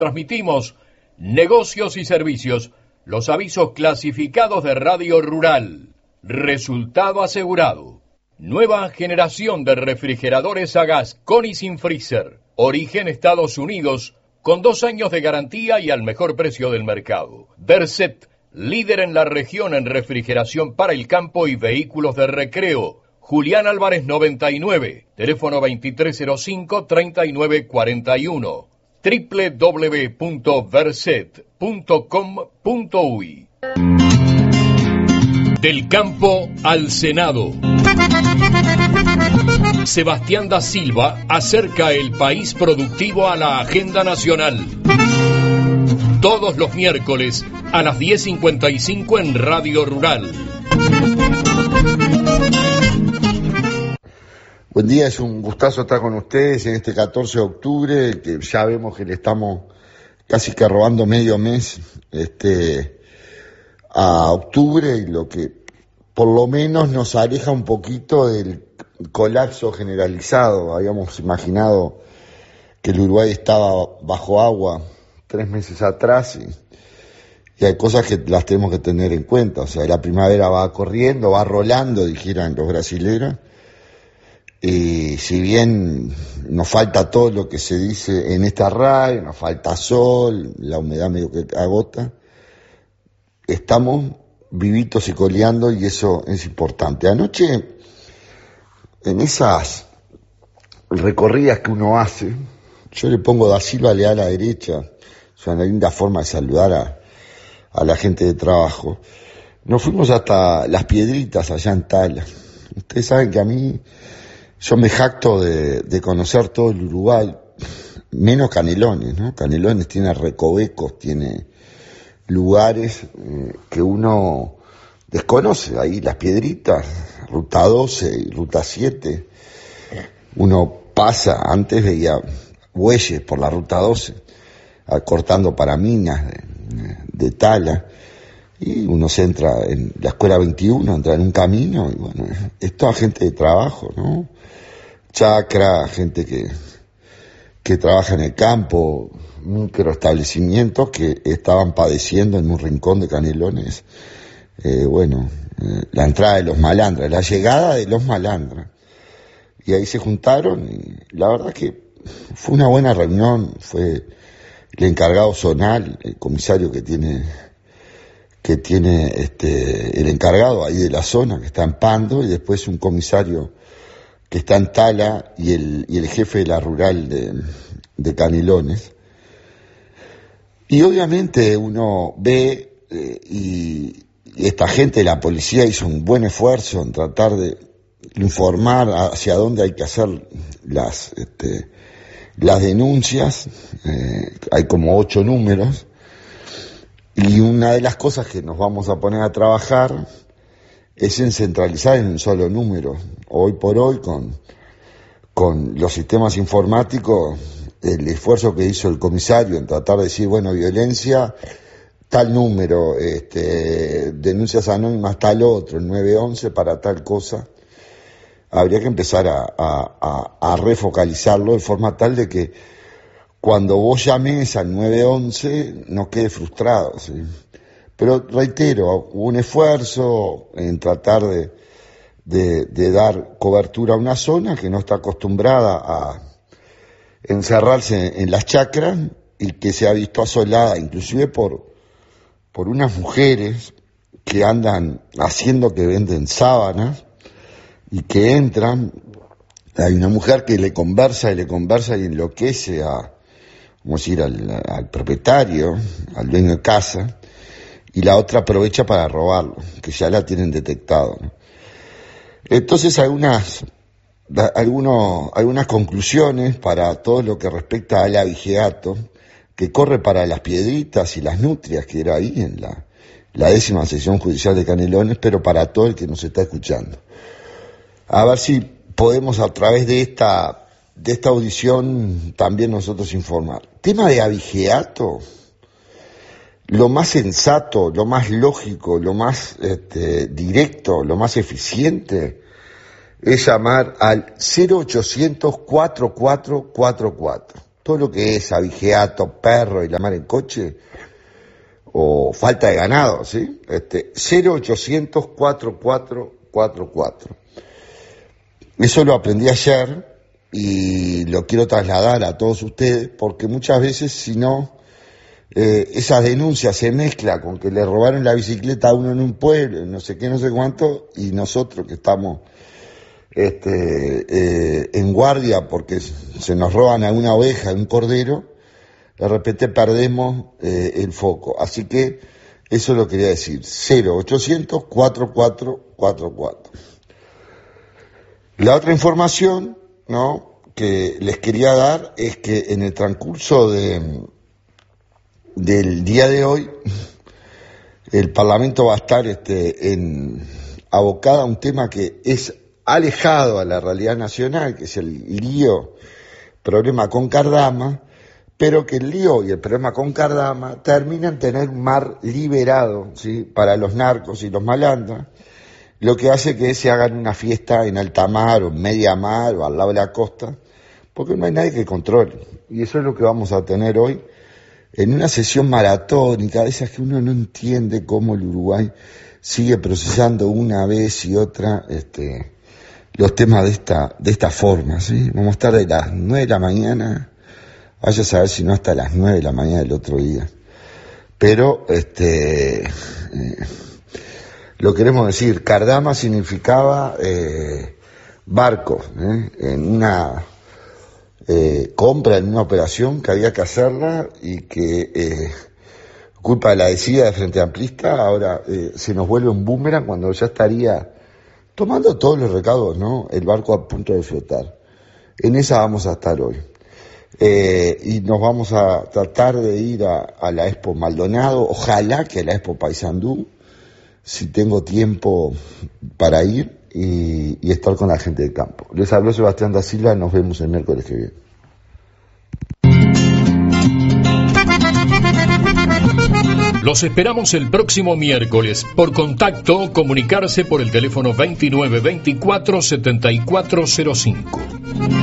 Transmitimos negocios y servicios, los avisos clasificados de Radio Rural. Resultado asegurado. Nueva generación de refrigeradores a gas con y sin freezer. Origen Estados Unidos, con 2 años de garantía y al mejor precio del mercado. Verset, líder en la región en refrigeración para el campo y vehículos de recreo. Julián Álvarez 99, teléfono 2305-3941. www.verset.com.uy. Del campo al Senado. Sebastián da Silva acerca el país productivo a la agenda nacional. Todos los miércoles a las 10:55 en Radio Rural. Buen día, es un gustazo estar con ustedes en este 14 de octubre, que ya vemos que le estamos casi que robando medio mes a octubre, y lo que por lo menos nos aleja un poquito del colapso generalizado. Habíamos imaginado que el Uruguay estaba bajo agua 3 meses atrás, y hay cosas que las tenemos que tener en cuenta. O sea, la primavera va corriendo, va rolando, dijeran los brasileros. Y si bien nos falta todo lo que se dice en esta radio, nos falta sol, la humedad medio que agota, estamos vivitos y coleando, y eso es importante. Anoche, en esas recorridas que uno hace, yo le pongo da Silva Leal a la derecha, es una linda forma de saludar a la gente de trabajo. Nos fuimos hasta Las Piedritas, allá en Tala. Ustedes saben que a mí, yo me jacto de conocer todo el Uruguay, menos Canelones, ¿no? Canelones tiene recovecos, tiene lugares que uno desconoce. Ahí Las Piedritas, Ruta 12 y Ruta 7. Uno pasa, antes veía bueyes por la Ruta 12, cortando para minas de Tala. Y uno se entra en la Escuela 21, entra en un camino, y bueno, es toda gente de trabajo, ¿no? Chacra, gente que trabaja en el campo, microestablecimientos que estaban padeciendo en un rincón de Canelones, la entrada de los malandras, la llegada de los malandras. Y ahí se juntaron, y la verdad que fue una buena reunión. Fue el encargado zonal, el comisario que tiene el encargado ahí de la zona, que está en Pando, y después un comisario que está en Tala, y el jefe de la rural de Canelones. Y obviamente uno ve, y esta gente de la policía hizo un buen esfuerzo en tratar de informar hacia dónde hay que hacer las denuncias. Hay como 8 números, y una de las cosas que nos vamos a poner a trabajar es en centralizar en un solo número. Hoy por hoy, con los sistemas informáticos, el esfuerzo que hizo el comisario en tratar de decir, bueno, violencia, tal número, denuncias anónimas, tal otro, el 911 para tal cosa, habría que empezar a refocalizarlo de forma tal de que cuando vos llames al 911 no quede frustrado, ¿sí? Pero reitero, hubo un esfuerzo en tratar de dar cobertura a una zona que no está acostumbrada a encerrarse en las chacras, y que se ha visto asolada inclusive por unas mujeres que andan haciendo que venden sábanas, y que entran. Hay una mujer que le conversa y enloquece al propietario, al dueño de casa, y la otra aprovecha para robarlo, que ya la tienen detectado, ¿no? Entonces algunas conclusiones para todo lo que respecta al abigeato que corre para Las Piedritas y Las Nutrias, que era ahí en la 10ª sección judicial de Canelones, pero para todo el que nos está escuchando. A ver si podemos, a través de esta audición, también nosotros informar. Tema de abigeato, lo más sensato, lo más lógico, lo más directo, lo más eficiente es llamar al 0800 4444. todo lo que es abigeato, perro y la mar en coche, o falta de ganado, ¿sí? 0800 4444. Eso lo aprendí ayer y lo quiero trasladar a todos ustedes, porque muchas veces, si no, esas denuncias se mezclan con que le robaron la bicicleta a uno en un pueblo, no sé qué, no sé cuánto, y nosotros que estamos en guardia porque se nos roban a una oveja, un cordero, de repente perdemos el foco. Así que eso lo quería decir. 0800 4444. La otra información, ¿no?, que les quería dar es que en el transcurso del día de hoy el Parlamento va a estar abocado a un tema que es alejado a la realidad nacional, que es el problema con Cardama, pero que el lío y el problema con Cardama terminan tener un mar liberado, ¿sí?, para los narcos y los malandras, lo que hace que se hagan una fiesta en alta mar o en media mar o al lado de la costa, porque no hay nadie que controle. Y eso es lo que vamos a tener hoy en una sesión maratónica, de esas que uno no entiende cómo el Uruguay sigue procesando una vez y otra los temas de esta forma, ¿sí? Vamos a estar de las 9 de la mañana, vaya a saber si no hasta las 9 de la mañana del otro día. Pero lo queremos decir, Cardama significaba barcos, en una compra, en una operación que había que hacerla y que culpa de la desidia de Frente Amplista ahora se nos vuelve un boomerang cuando ya estaría tomando todos los recaudos, ¿no?, el barco a punto de flotar. En esa vamos a estar hoy. Y nos vamos a tratar de ir a la Expo Maldonado, ojalá que a la Expo Paysandú, si tengo tiempo para ir y estar con la gente del campo. Les habló Sebastián da Silva, nos vemos el miércoles que viene. Los esperamos el próximo miércoles. Por contacto, comunicarse por el teléfono 2924-7405.